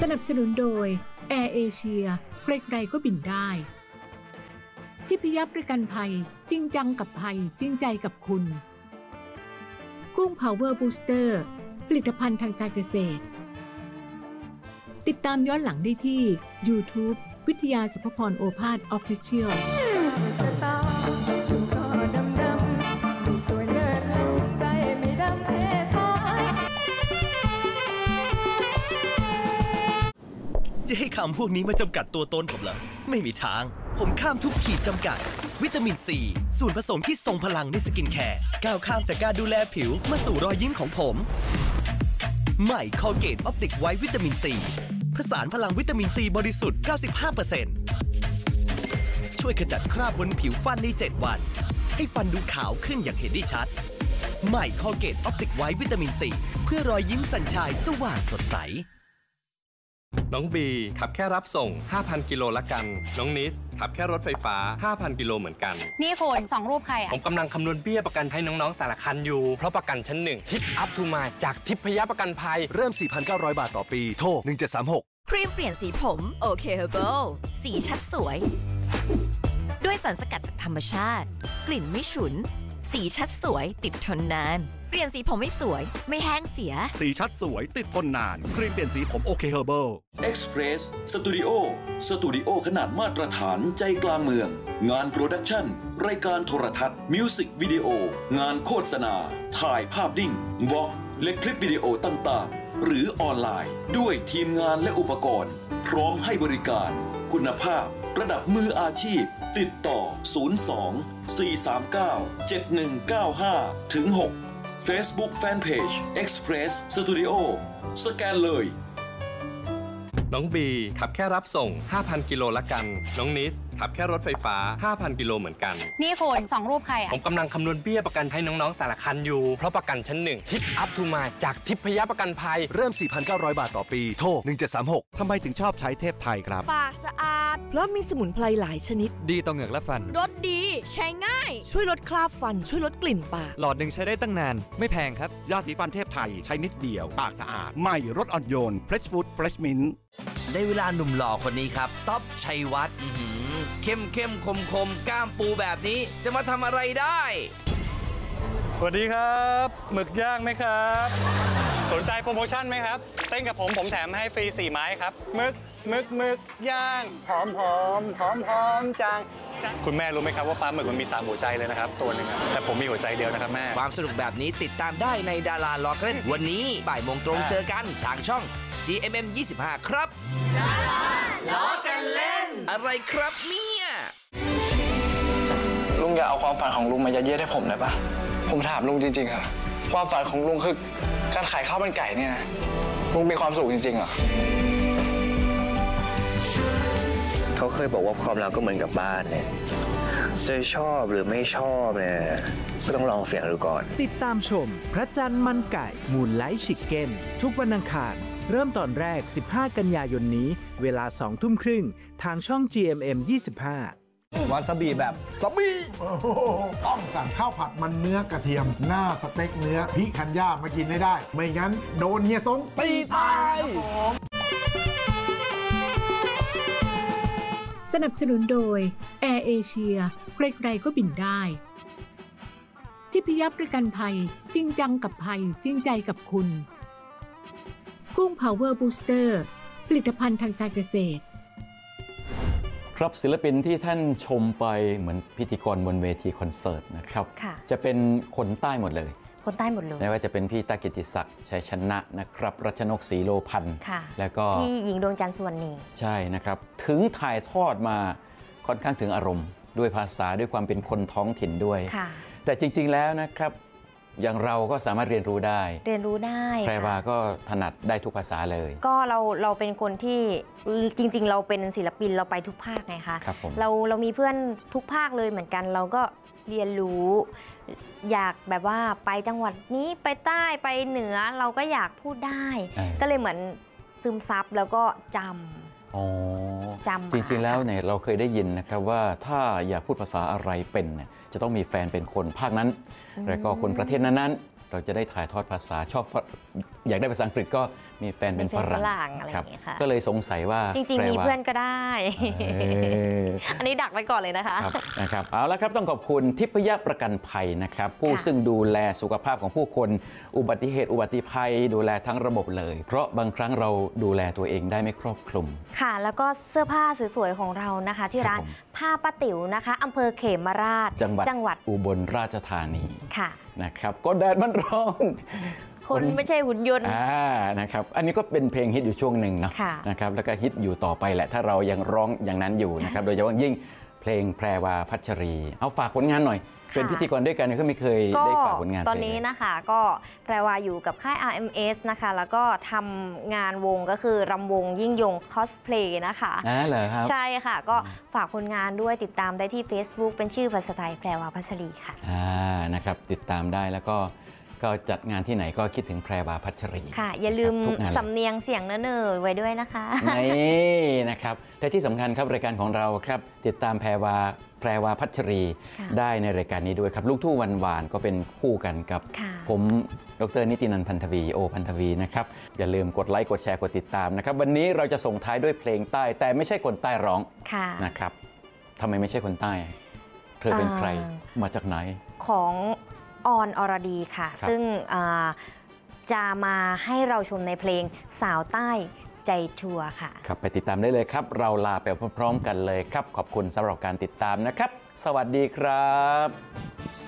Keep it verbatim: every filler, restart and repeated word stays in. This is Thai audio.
สนับสนุนโดยแอร์เอเชียใครๆก็บินได้ทิพยประกันภัยจริงจังกับภัยจริงใจกับคุณกุ้ง Power Booster ผลิตภัณฑ์ทางการเกษตรติดตามย้อนหลังได้ที่ YouTube วิทยาสุภพรโอภาส Official จะให้คำพวกนี้มาจำกัดตัวตนผมเหรอไม่มีทางผมข้ามทุกขีดจำกัดวิตามินซีส่วนผสมที่ทรงพลังในสกินแคร์ก้าวข้ามจากการดูแลผิวมาสู่รอยยิ้มของผมใหม่คอลเกตออปติกไวท์วิตามินซีผสานพลังวิตามินซีบริสุทธิ์ เก้าสิบห้าเปอร์เซ็นต์ ช่วยขจัดคราบบนผิวฟันในเจ็ดวันให้ฟันดูขาวขึ้นอย่างเห็นได้ชัดใหม่คอลเกตออปติกไวท์วิตามินซีเพื่อรอยยิ้มสัญชายสว่างสดใสน้องบีขับแค่รับส่ง ห้าพัน กิโลละกันน้องนิสขับแค่รถไฟฟ้า ห้าพัน กิโลเหมือนกันนี่คุณสองรูปใครอ่ะผมกำลังคำนวณเบี้ยประกันให้น้องๆแต่ละคันอยู่เพราะประกันชั้นหนึ่งทิปอัพทูมาจากทิพยประกันภัยเริ่ม สี่พันเก้าร้อย บาทต่อปีโทรหนึ่งเจ็ดสามหกครีมเปลี่ยนสีผมโอเคเฮอร์เบิลสีชัดสวยด้วยสารสกัดจากธรรมชาติกลิ่นไม่ฉุนสีชัดสวยติดทนนานเปลี่ยนสีผมไม่สวยไม่แห้งเสียสีชัดสวยติดทนนานครีมเปลี่ยนสีผมโอเคเฮอร์เบิล Express Studio สตูดิโอขนาดมาตรฐานใจกลางเมืองงานโปรดักชั่นรายการโทรทัศน์มิวสิกวิดีโองานโฆษณาถ่ายภาพนิ่งวอล์กและคลิปวิดีโอต่างๆหรือออนไลน์ด้วยทีมงานและอุปกรณ์พร้อมให้บริการคุณภาพระดับมืออาชีพติดต่อศูนย์ สอง สี่ สาม เก้า เจ็ด หนึ่ง เก้า ห้า ถึง หก Facebook Fanpage Express Studio สแกนเลยน้องบีขับแค่รับส่ง ห้าพัน กิโลละกันน้องนิสขับแค่รถไฟฟ้า ห้าพัน กิโลเหมือนกันนี่คุณสองรูปใครอ่ะผมกำลังคำนวณเบี้ยประกันให้น้องๆแต่ละคันอยู่เพราะประกันชั้นหนึ่งทิปอัพทูมาจากทิพยประกันภัยเริ่ม สี่พันเก้าร้อย บาทต่อปีโทรหนึ่งเจ็ดสามหกทำไมถึงชอบใช้เทพไทยครับปากสะอาดเพราะมีสมุนไพรหลายชนิดดีต่อเหงือกและฟันรสดีใช้ง่ายช่วยลดคราบฟันช่วยลดกลิ่นปากหลอดหนึ่งใช้ได้ตั้งนานไม่แพงครับยาสีฟันเทพไทยใช้นิดเดียวปากสะอาดใหม่รสอ่อนโยน Fresh Food Fresh Mint ได้เวลาหนุ่มหล่อคนนี้ครับต๊อบชัยวัฒน์เข้มเข้มคมคมกล้ามปูแบบนี้จะมาทำอะไรได้สวัสดีครับหมึกย่างไหมครับสนใจโปรโมชั่นไหมครับเต้นกับผมผมแถมให้ฟรีสี่ไม้ครับหมึกหมึกหมึกย่างหอมหอมหอมหอมจังคุณแม่รู้ไหมครับว่าปลาหมึกมันมีสามหัวใจเลยนะครับตัวหนึ่งแต่ผมมีหัวใจเดียวนะครับแม่ความสนุกแบบนี้ติดตามได้ในดาราล้อเล่นวันนี้บ่ายโมงตรงเจอกันทางช่อง จี เอ็ม เอ็ม ยี่สิบห้า ครับดาราล้อกันเล่นอะไรครับเนี่ยลุงอย่าเอาความฝันของลุงมายัดเยียดให้ผมได้ปะผมถามลุงจริงๆค่ะความฝันของลุงคือการขายข้าวมันไก่เนี่ยนะลุงมีความสุขจริงๆเหรอเขาเคยบอกว่าความรักก็เหมือนกับบ้านเนี่ยจะชอบหรือไม่ชอบเนี่ยก็ต้องลองเสี่ยงดูก่อนติดตามชมพระจันทร์มันไก่มูนไลท์ชิคเก้นทุกวันอังคารเริ่มตอนแรกสิบห้ากันยายนนี้เวลาสองทุ่มครึ่งทางช่อง จี เอ็ม เอ็ม ยี่สิบห้าวาซาบิแบบซาบิต้องสั่งข้าวผัดมันเนื้อกระเทียมหน้าสเต็กเนื้อพิคันย่ามากินให้ได้ไม่งั้นโดนเฮียสงตีตายสนับสนุนโดยแอร์เอเชียใครๆก็บินได้ทิพยประกันภัยจริงจังกับภัยจริงใจกับคุณกุ้ง Power Booster ผลิตภัณฑ์ทางการเกษตรครับศิลปินที่ท่านชมไปเหมือนพิธีกรบนเวทีคอนเสิร์ตนะครับจะเป็นคนใต้หมดเลยคนใต้หมดเลยไม่ว่าจะเป็นพี่ตากิติศักดิ์ชัยชนะนะครับรัชนกศรีโลพันธ์แล้วก็พี่หญิงดวงจันทร์สุวรรณีใช่นะครับถึงถ่ายทอดมาค่อนข้างถึงอารมณ์ด้วยภาษาด้วยความเป็นคนท้องถิ่นด้วยแต่จริงๆแล้วนะครับอย่างเราก็สามารถเรียนรู้ได้เรียนรู้ได้แปลว่าก็ถนัดได้ทุกภาษาเลยก็เราเราเป็นคนที่จริงๆเราเป็นศิลปินเราไปทุกภาคไงคะเราเรามีเพื่อนทุกภาคเลยเหมือนกันเราก็เรียนรู้อยากแบบว่าไปจังหวัดนี้ไปใต้ไปเหนือเราก็อยากพูดได้ก็เลยเหมือนซึมซับแล้วก็จำจำจริงๆแล้วเนี่ยเราเคยได้ยินนะครับว่าถ้าอยากพูดภาษาอะไรเป็นเนี่ยจะต้องมีแฟนเป็นคนภาคนั้นแล้วก็คนประเทศนั้นๆเราจะได้ถ่ายทอดภาษาชอบอยากได้ภาษาอังกฤษก็มีแฟนเป็นฝรั่งอะไรอครับย่างเงี้ยค่ะก็เลยสงสัยว่าจริงๆมีเพื่อนก็ได้เอออันนี้ดักไว้ก่อนเลยนะคะครับนะครับเอาละครับต้องขอบคุณทิพยประกันภัยนะครับผู้ซึ่งดูแลสุขภาพของผู้คนอุบัติเหตุอุบัติภัยดูแลทั้งระบบเลย เพราะบางครั้งเราดูแลตัวเองได้ไม่ครอบคลุมค่ะแล้วก็เสื้อผ้าสวยๆของเรานะคะ ที่ร้านผ้าป้าติ๋วนะคะอำเภอเขมราชจังหวัดจังหวัดอุบลราชธานีค่ะนะครับก็แดดมันร้อนคนไม่ใช่หุ่นยนต์อ่านะครับอันนี้ก็เป็นเพลงฮิตอยู่ช่วงหนึ่งเนาะค่ะนะครับแล้วก็ฮิตอยู่ต่อไปแหละถ้าเรายังร้องอย่างนั้นอยู่นะครับโดยเฉพาะยิ่งเพลงแพรวาพัชรี เอาฝากผลงานหน่อย เป็นพิธีกรด้วยกันก็ไม่เคยได้ฝากผลงานตอนนี้นะคะก็แพรวาอยู่กับค่าย อาร์ เอ็ม เอส นะคะแล้วก็ทำงานวงก็คือรำวงยิ่งยงคอสเพลย์นะคะอ่าเหรอครับใช่ค่ะก็ฝากผลงานด้วยติดตามได้ที่ Facebook เป็นชื่อภาษาไทยแพรวาพัชรีค่ะอ่านะครับติดตามได้แล้วก็ก็จัดงานที่ไหนก็คิดถึงแพรวาพัชรีค่ะ อย่าลืมทุกงานเลยสำเนียงเสียงเนิ่นๆไว้ด้วยนะคะนี่นะครับแต่ที่สำคัญครับรายการของเราครับติดตามแพรวาแพรวาพัชรีค่ะได้ในรายการนี้ด้วยครับลูกทุ่งวันหวานก็เป็นคู่กันกับค่ะผมดรนิตินันท์พันธวีโอพันธวีนะครับอย่าลืมกดไลค์กดแชร์กดติดตามนะครับวันนี้เราจะส่งท้ายด้วยเพลงใต้แต่ไม่ใช่คนใต้ร้องค่ะนะครับทำไมไม่ใช่คนใต้เธอเป็นใครมาจากไหนของออนอรดีค่ะครับซึ่งอ่าจะมาให้เราชมในเพลงสาวใต้ใจชัวร์ค่ะครับไปติดตามได้เลยครับ เราลาไปพร้อมๆกันเลยครับ ขอบคุณสำหรับการติดตามนะครับ สวัสดีครับ